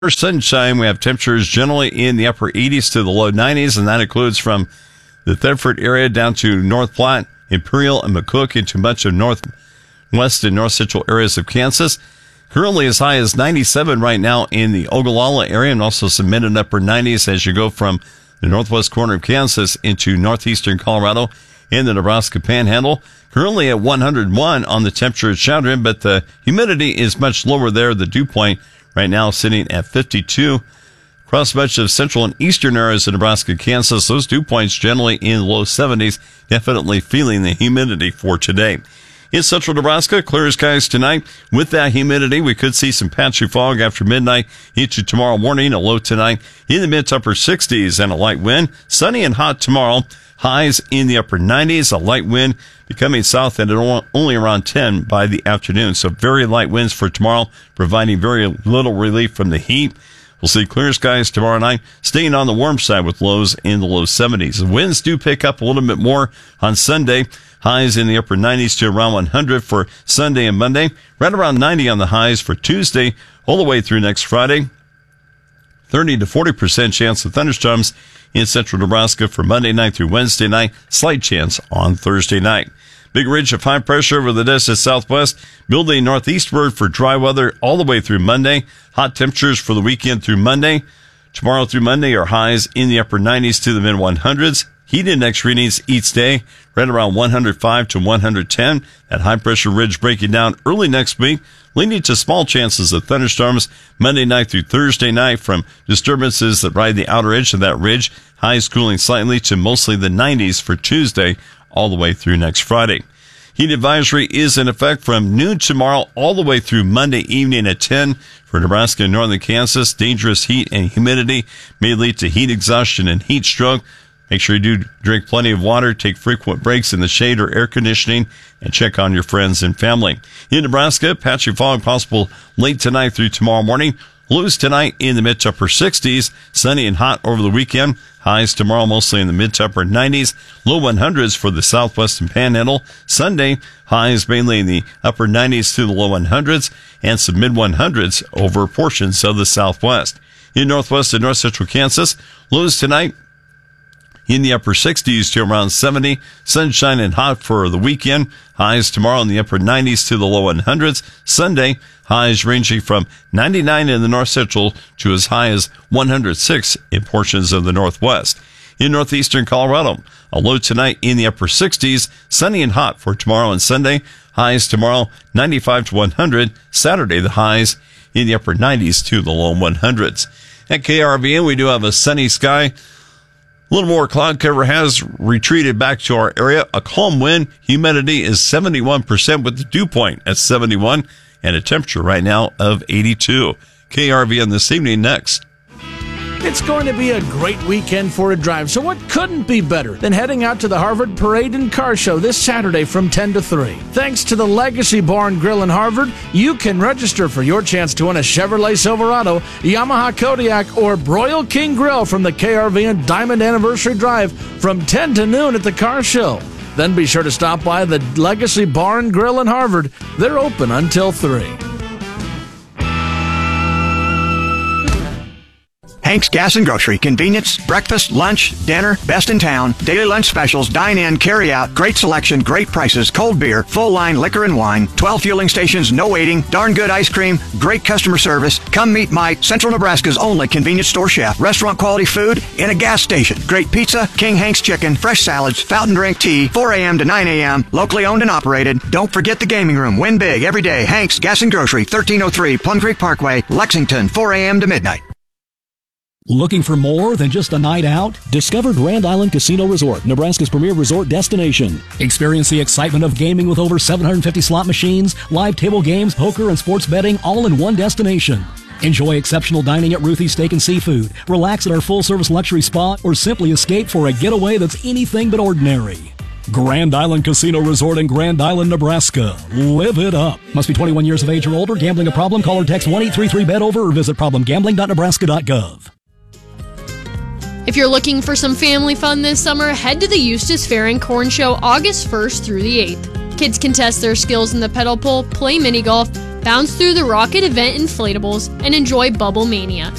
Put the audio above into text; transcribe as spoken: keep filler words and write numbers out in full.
For sunshine, we have temperatures generally in the upper eighties to the low nineties, and that includes from the Thedford area down to North Platte, Imperial, and McCook into much of northwest and north central areas of Kansas. Currently as high as ninety-seven right now in the Ogallala area, and also some mid and upper nineties as you go from the northwest corner of Kansas into northeastern Colorado and the Nebraska Panhandle. Currently at one hundred one on the temperature at Chadron, but the humidity is much lower there. The dew point right now sitting at fifty-two. Across much of central and eastern areas of Nebraska, Kansas, those dew points generally in the low seventies. Definitely feeling the humidity for today. In central Nebraska, clear skies tonight. With that humidity, we could see some patchy fog after midnight into tomorrow morning. A low tonight in the mid to upper sixties and a light wind. Sunny and hot tomorrow. Highs in the upper nineties. A light wind becoming south and only around ten by the afternoon. So very light winds for tomorrow, providing very little relief from the heat. We'll see clear skies tomorrow night, staying on the warm side with lows in the low seventies. The winds do pick up a little bit more on Sunday. Highs in the upper nineties to around one hundred for Sunday and Monday. Right around ninety on the highs for Tuesday, all the way through next Friday. thirty to forty percent chance of thunderstorms in central Nebraska for Monday night through Wednesday night. Slight chance on Thursday night. Big ridge of high pressure over the distant southwest, building northeastward for dry weather all the way through Monday. Hot temperatures for the weekend through Monday. Tomorrow through Monday are highs in the upper nineties to the mid one hundreds. Heat index readings each day right around one hundred five to one hundred ten. That high pressure ridge breaking down early next week, leading to small chances of thunderstorms Monday night through Thursday night from disturbances that ride the outer edge of that ridge. Highs cooling slightly to mostly the nineties for Tuesday all the way through next Friday. Heat advisory is in effect from noon tomorrow all the way through Monday evening at ten for Nebraska and northern Kansas. Dangerous heat and humidity may lead to heat exhaustion and heat stroke. Make sure you do drink plenty of water, take frequent breaks in the shade or air conditioning, and check on your friends and family. In Nebraska, patchy fog possible late tonight through tomorrow morning. Lows tonight in the mid to upper sixties. Sunny and hot over the weekend. Highs tomorrow mostly in the mid to upper nineties. Low one hundreds for the southwestern panhandle. Sunday, highs mainly in the upper nineties to the low one hundreds and some mid one hundreds over portions of the southwest. In northwest and north central Kansas, lows tonight in the upper sixties to around seventy. Sunshine and hot for the weekend. Highs tomorrow in the upper nineties to the low one hundreds. Sunday, highs ranging from ninety-nine in the north central to as high as one hundred six in portions of the northwest. In northeastern Colorado, a low tonight in the upper sixties. Sunny and hot for tomorrow and Sunday. Highs tomorrow ninety-five to one hundred. Saturday, the highs in the upper nineties to the low one hundreds. At K R V N, we do have a sunny sky. A little more cloud cover has retreated back to our area. A calm wind. Humidity is seventy-one percent with the dew point at seventy-one and a temperature right now of eighty-two. K R V N this evening next. It's going to be a great weekend for a drive, so what couldn't be better than heading out to the Harvard Parade and Car Show this Saturday from ten to three. Thanks to the Legacy Bar and Grill in Harvard, you can register for your chance to win a Chevrolet Silverado, Yamaha Kodiak, or Broil King Grill from the K R V N Diamond Anniversary Drive from ten to noon at the Car Show. Then be sure to stop by the Legacy Bar and Grill in Harvard. They're open until three. Hank's Gas and Grocery. Convenience, breakfast, lunch, dinner, best in town. Daily lunch specials, dine in, carry out. Great selection, great prices, cold beer, full line liquor and wine. twelve fueling stations, no waiting. Darn good ice cream, great customer service. Come meet Mike, Central Nebraska's only convenience store chef. Restaurant quality food in a gas station. Great pizza, King Hank's chicken, fresh salads, fountain drink tea, four a.m. to nine a.m. Locally owned and operated. Don't forget the gaming room. Win big every day. Hank's Gas and Grocery, thirteen oh three Plum Creek Parkway, Lexington, four a.m. to midnight. Looking for more than just a night out? Discover Grand Island Casino Resort, Nebraska's premier resort destination. Experience the excitement of gaming with over seven hundred fifty slot machines, live table games, poker, and sports betting all in one destination. Enjoy exceptional dining at Ruthie's Steak and Seafood, relax at our full-service luxury spa, or simply escape for a getaway that's anything but ordinary. Grand Island Casino Resort in Grand Island, Nebraska. Live it up. Must be twenty-one years of age or older. Gambling a problem? Call or text one eight three three bet over or visit problem gambling dot nebraska dot gov. If you're looking for some family fun this summer, head to the Eustis Fair and Corn Show August first through the eighth. Kids can test their skills in the pedal pull, play mini golf, Bounce through the Rocket Event inflatables and enjoy Bubble Mania.